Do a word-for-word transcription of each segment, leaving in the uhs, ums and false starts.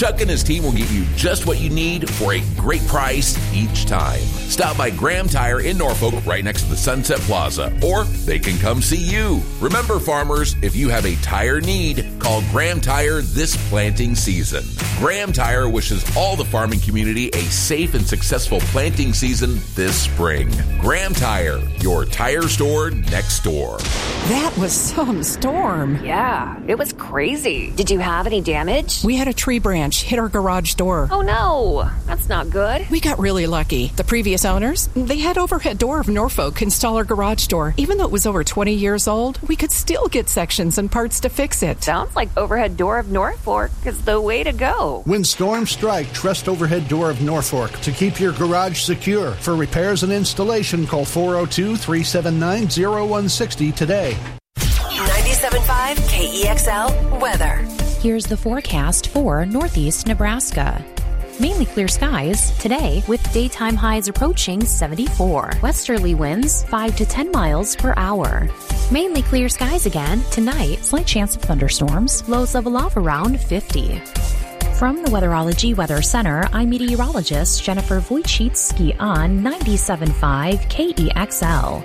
Chuck and his team will get you just what you need for a great price each time. Stop by Graham Tire in Norfolk right next to the Sunset Plaza, or they can come see you. Remember, farmers, if you have a tire need, call Graham Tire this planting season. Graham Tire wishes all the farming community a safe and successful planting season this spring. Graham Tire, your tire store next door. That was some storm. Yeah, it was crazy. Did you have any damage? We had a tree branch hit our garage door. Oh no, that's not good. We got really lucky. The previous owners, they had Overhead Door of Norfolk install our garage door. Even though it was over twenty years old, we could still get sections and parts to fix it. Sounds like Overhead Door of Norfolk is the way to go. When storms strike, trust Overhead Door of Norfolk to keep your garage secure. For repairs and installation, call four oh two, three seven nine, oh one six oh today. ninety-seven point five K E X L weather. Here's the forecast for northeast Nebraska. Mainly clear skies today with daytime highs approaching seventy-four. Westerly winds five to ten miles per hour. Mainly clear skies again tonight. Slight chance of thunderstorms. Lows level off around fifty. From the Weatherology Weather Center, I'm meteorologist Jennifer Wojcicki on ninety-seven point five K E X L.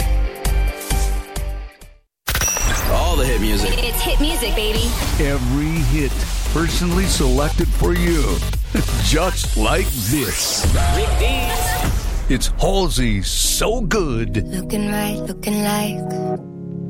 All the hit music. It's hit music, baby. Every hit personally selected for you. Just like this. It's Halsey So Good. Looking right, looking like